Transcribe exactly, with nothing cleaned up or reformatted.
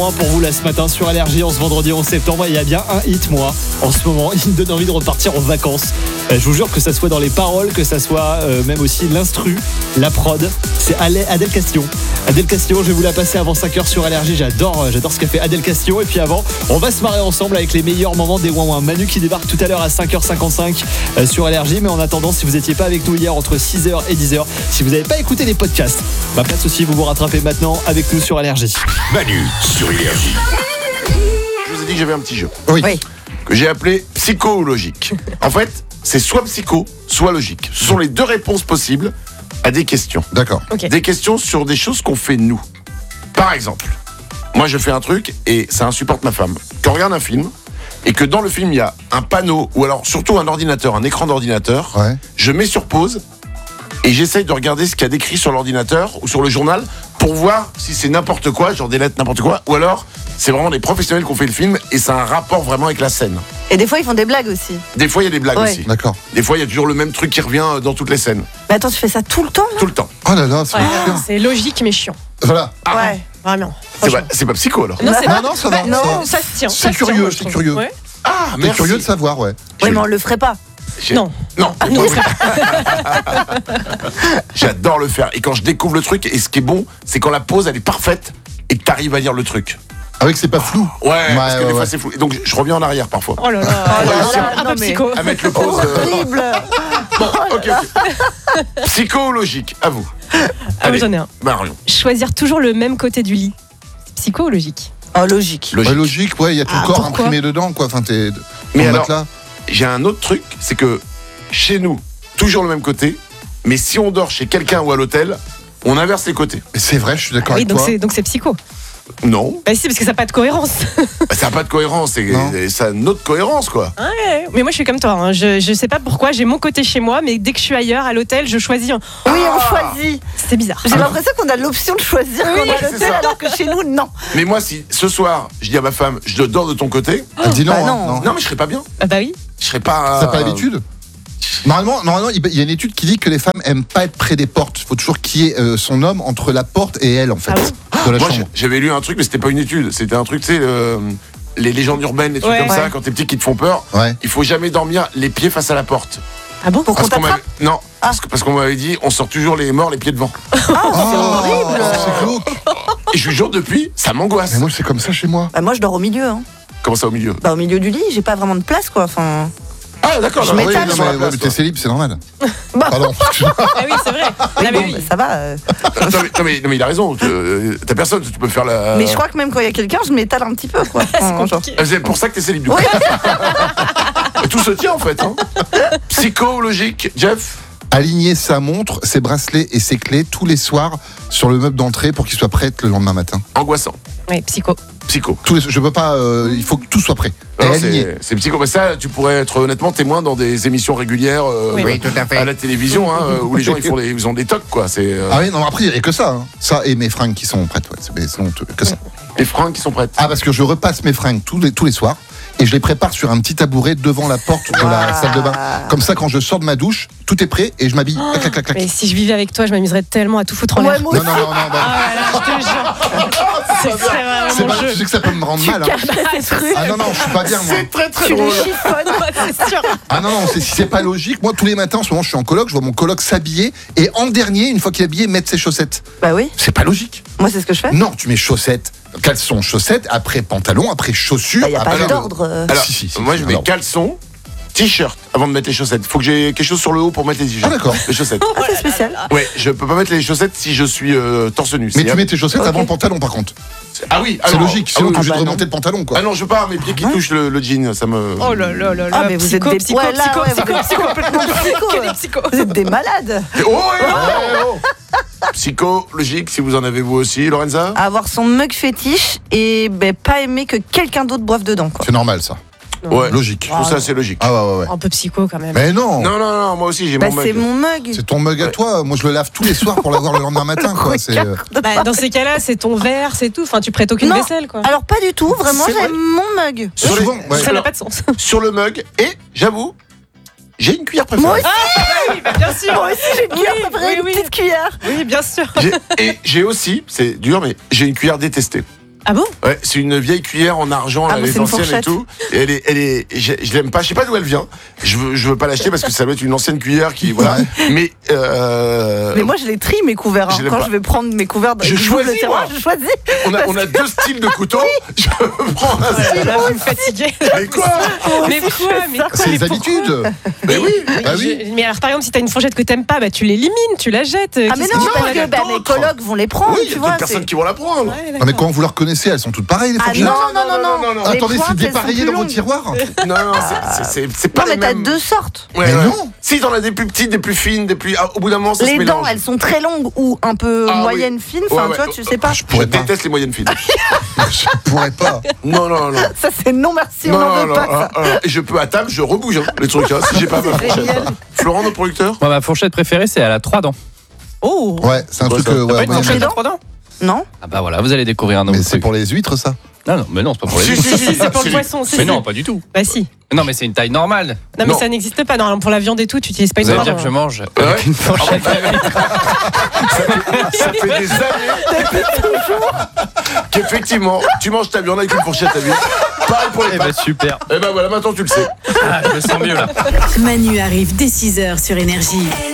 Pour vous là ce matin sur Allergie en ce vendredi onze septembre, il y a bien un hit moi en ce moment, il me donne envie de repartir en vacances. Euh, je vous jure que ça soit dans les paroles, que ça soit euh, même aussi l'instru, la prod, c'est Adèle Castillo. Adèle Castillo, je vais vous la passer avant cinq heures sur Allergie, j'adore, j'adore ce qu'a fait Adèle Castillo. Et puis avant, on va se marrer ensemble avec les meilleurs moments des Ouin Ouin. Manu qui débarque tout à l'heure à cinq heures cinquante-cinq euh, sur Allergie. Mais en attendant, si vous n'étiez pas avec nous hier entre six heures et dix heures, si vous n'avez pas écouté les podcasts, bah pas de souci, vous vous rattrapez maintenant avec nous sur Allergie. Manu sur Énergie. Je vous ai dit que j'avais un petit jeu. Oui. oui. Que j'ai appelé psychologique. En fait, c'est soit psycho, soit logique. Ce sont les deux réponses possibles à des questions. D'accord. Okay. Des questions sur des choses qu'on fait nous. Par exemple, moi je fais un truc et ça insupporte ma femme. Quand on regarde un film et que dans le film il y a un panneau ou alors surtout un ordinateur, un écran d'ordinateur, ouais. je mets sur pause et j'essaye de regarder ce qu'il y a décrit sur l'ordinateur ou sur le journal pour voir si c'est n'importe quoi, genre des lettres, n'importe quoi, ou alors c'est vraiment des professionnels qui ont fait le film et ça a un rapport vraiment avec la scène. Et des fois, ils font des blagues aussi. Des fois, il y a des blagues ouais. aussi. D'accord. Des fois, il y a toujours le même truc qui revient dans toutes les scènes. Mais attends, tu fais ça tout le temps là ? Tout le temps. Oh là là, c'est Ouais, chiant. c'est logique mais chiant. Voilà. Ah, Ouais. Vraiment. C'est pas, c'est pas psycho alors. Non, c'est Non, non, ça va. non, ça, ça se tient. c'est ça se tient, curieux, moi, je c'est trouve. curieux. Ouais. Ah, T'es merci. curieux de savoir, ouais. Ouais, mais on le ferait pas. J'ai- Non. Non. Ah, non, ça- J'adore le faire. Et quand je découvre le truc, et ce qui est bon, c'est quand la pause elle est parfaite et que t'arrives à lire le truc. Avec c'est pas flou. Ouais, parce que ouais, des fois ouais. c'est flou. Et donc je reviens en arrière parfois. Oh là là, là là, un non, peu mais- psycho. À mettre le pause. euh, Horrible. Bon, ok, ok. Psychologique, à vous. Ah, moi, j'en ai un. Marion. Choisir toujours le même côté du lit. C'est psycho ou logique ? Oh, logique. Logique. Ouais, logique, ouais, il y a ton Ah, corps pourquoi imprimé dedans, quoi. Enfin, t'es. Mais ton alors- matelas. J'ai un autre truc, c'est que chez nous, toujours le même côté, mais si on dort chez quelqu'un ou à l'hôtel, on inverse les côtés. C'est vrai, je suis d'accord Ah oui, avec donc toi. c'est, donc c'est psycho. Non, Bah si, parce que ça n'a pas de cohérence. bah, ça n'a pas de cohérence, c'est, Non. ça a une autre cohérence quoi. Ouais, mais moi je suis comme toi, hein. je, je sais pas pourquoi, j'ai mon côté chez moi, mais dès que je suis ailleurs, à l'hôtel, je choisis. un- Oui, on choisit. C'est bizarre. J'ai l'impression qu'on a l'option de choisir quand on est à c'est l'hôtel, ça. alors que chez nous, non. Mais moi, si ce soir, je dis à ma femme, je dors de ton côté, Ah, dis non, bah hein, non. non. non mais je serais pas bien. Ah bah oui. Je serais pas. T'as pas l'habitude Normalement, normalement, il y a une étude qui dit que les femmes aiment pas être près des portes. Il faut toujours qu'il y ait euh, son homme entre la porte et elle, en fait, Ah de la Moi, chambre. j'avais lu un truc, mais c'était pas une étude. C'était un truc, tu sais, euh, les légendes urbaines, les trucs Ouais. comme ça, Ouais. quand t'es petit qui te font peur. Ouais. Il faut jamais dormir les pieds face à la porte. Ah bon ? Pour qu'on Parce qu'on t'attrape. m'avait- non, parce que- parce qu'on m'avait dit, on sort toujours les morts les pieds devant. Oh, c'est horrible. C'est glauque. Et je vous jure, depuis, ça m'angoisse. Mais moi, c'est comme ça chez moi. Bah, moi, je dors au milieu. Hein. Comment ça au milieu? Bah, au milieu du lit, j'ai pas vraiment de place, quoi. Enfin. Ah, d'accord, Je non, m'étale. oui, Oui, non, sur la mais, ouais, place, mais toi. t'es célib, c'est normal. Bah. Pardon. Ah oui, c'est vrai. Ah, mais Bon, oui. bah, ça va. euh. non, mais, non, mais- non, mais il a raison. euh, T'as personne, tu peux faire la. Mais je crois que même quand il y a quelqu'un, je m'étale un petit peu, quoi. C'est Enfin, genre. compliqué. Ah, c'est pour ça que t'es célib, du coup. Tout se tient en fait. Hein. Psychologique, Jeff. Aligner sa montre, ses bracelets et ses clés tous les soirs sur le meuble d'entrée pour qu'il soit prêt le lendemain matin. Angoissant. Oui, psycho. Psycho. Tous les, je peux pas. euh, il faut que tout soit prêt. Et Non, aligné. c'est, c'est psycho. Mais ça, tu pourrais être honnêtement témoin dans des émissions régulières euh, Oui. bah, Oui, tout à fait. à la télévision, hein, euh, où les gens ils font des, ils ont des tocs quoi. C'est euh, Ah oui, non, après, il n'y a que ça. Hein. Ça et mes fringues qui sont prêtes. Ouais. C'est- mais sinon, tout- que ça. les fringues qui sont prêtes. Ah, parce que je repasse mes fringues tous les, tous les soirs et je les prépare sur un petit tabouret devant la porte de la Ah. salle de bain. Comme ça, quand je sors de ma douche, tout est prêt et je m'habille. Clac, clac, clac, clac. Mais si je vivais avec toi, je m'amuserais tellement à tout foutre en Ouais, l'air. moi Non, aussi. non, non, non. bah, Ah ouais, là, je te jure. C'est c'est vraiment c'est mon pas, jeu. je sais que ça peut me rendre mal. Hein. Ah non, non, je suis pas bien, moi. C'est très très Tu le drôle. chiffonnes. Ouais, c'est sûr. Ah non, non, c'est, si c'est pas logique, moi tous les matins en ce moment je suis en coloc, je vois mon coloc s'habiller et en dernier, une fois qu'il est habillé, mettre ses chaussettes. Bah oui, C'est pas logique. moi, c'est ce que je fais. Non, tu mets chaussettes, caleçon, chaussettes, après pantalon, après chaussures. Bah, y a pas après- d'ordre. euh. Alors, Si, si, si, moi si, je mets alors. caleçon, t-shirt avant de mettre les chaussettes. Faut que j'ai quelque chose sur le haut pour mettre les t-shirts. Ah, d'accord. Les chaussettes. Ah, c'est spécial. Ouais, je peux pas mettre les chaussettes si je suis euh, torse nu. Mais C'est- tu mets tes chaussettes Ok. avant le pantalon par contre. Ah oui, ah C'est non, logique, ah sinon oui, t'es obligé bah de non. remonter le pantalon quoi. Ah non, je veux pas mes pieds qui Ouais. touchent le, le jean, ça me. Oh là là là là. Ah, mais vous psycho, êtes des psycho, ouais, là, psycho, ouais, psycho, vous êtes psycho. complètement psycho. Que des psychos. Vous êtes des malades. Oh, ouais, ouais, oh. Psychologique, si vous en avez vous aussi, Lorenza. Avoir son mug fétiche et ben, pas aimer que quelqu'un d'autre boive dedans, quoi. C'est normal ça. Ouais, Logique. je trouve ça assez logique. Ah ouais, ouais, ouais. Un peu psycho quand même. Mais non, Non, non, non, moi aussi j'ai Bah, mon c'est mug. mon mug. c'est ton mug à Ouais. toi. Moi je le lave tous les soirs pour l'avoir le lendemain matin quoi. C'est, euh, Bah, dans ces cas-là, c'est ton verre, c'est tout. Enfin, tu prêtes aucune Non. vaisselle, quoi. Alors, pas du tout, vraiment, C'est vrai. j'aime mon mug. Sur, Souvent, les- ouais. Ça sur, n'a pas de sens. sur le mug, et j'avoue, j'ai une cuillère préférée. Moi aussi, Oui, bah, bien sûr. moi aussi j'ai une cuillère Oui, préférée, oui, une oui. petite cuillère. Oui, bien sûr. J'ai- et j'ai aussi, c'est dur, mais j'ai une cuillère détestée. Ah bon? Ouais, c'est une vieille cuillère en argent, Ah, là, mais les c'est une anciennes et fourchette. tout. Et elle est, elle est, je, je l'aime pas, je sais pas d'où elle vient. Je veux, je veux pas l'acheter parce que ça doit être une ancienne cuillère qui, voilà. Mais, euh, Mais moi, je les trie mes couverts. hein. Je l'aime Quand pas. je vais prendre mes couverts de Je du bout de choisis, tiroir, moi. je choisis. on a, on a deux styles de couteaux. Je prends un Oh style. là là, vous me fatiguez. Mais quoi? Mais quoi? Mais quoi? C'est Mais les pourquoi? habitudes. Mais oui. Ah oui. Je- mais alors, par exemple, si t'as une fourchette que t'aimes pas, bah tu l'élimines, tu la jettes. Ah, mais Qu'est-ce non, que tu parce fais que là-dedans? bah, mes colocs vont les prendre, Oui, il y tu a vois. d'autres personnes c'est- qui vont la prendre. Ouais, Non, mais d'accord. quand vous leur connaissez, elles sont toutes pareilles, les Ah fourchettes. non, non, non, non. non, non. Les Attendez, c'est pointes, elles sont dépareillé plus dans vos longues. tiroirs. Non, non, c'est- c'est- c'est c'est pas Non, mais les t'as mêmes. deux sortes. Ouais, Mais ouais. non. Si t'en as des plus petites, des plus fines, des plus. ah, au bout d'un moment, ça se Les mélange. dents, elles sont très longues ou un peu Ah, oui. moyennes, fines. Ouais, Enfin, ouais. tu vois, tu sais pas. Je Je pourrais pas. déteste les moyennes fines. Je pourrais pas. Non, non, non. Ça, c'est non merci, on Non, n'en non, veut non, pas. ah, ça. ah, et je peux à table, je rebouge hein, les trucs, hein, si j'ai pas ma fourchette. génial. Florent, notre producteur. Moi, ma fourchette préférée, c'est elle a trois dents. Oh! Ouais, c'est un Quoi, truc. ça euh, T'as ouais, pas une moyen- fourchette à dents trois dents? Non. Ah bah voilà, vous allez découvrir un nouveau Mais c'est truc. pour les huîtres, ça. Non, non, mais non, c'est pas pour les Si, huîtres. si, si, C'est pour si. le poisson, si, Mais si. non, pas du tout. Bah si. Non, mais c'est une taille normale. Non, mais Non. ça n'existe pas. Normalement, pour la viande et tout, tu utilises pas une Vous allez trois dire que je dents. mange Ouais. avec une fourchette. Ça fait des années qu'effectivement, tu manges ta viande avec une fourchette à huile. Pareil pour les Eh ben pâtes. super. Et ben voilà, maintenant tu le sais. Ah, je me sens mieux là. Manu arrive dès six heures sur Énergie.